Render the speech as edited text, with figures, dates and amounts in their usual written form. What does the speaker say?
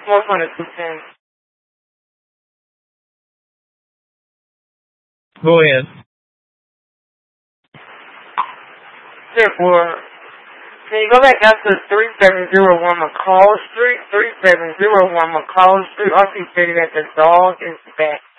4%. Go ahead. Therefore, can you go back out to 3701 McCall Street? 3701 McCall Street. Also stated that the dog is back.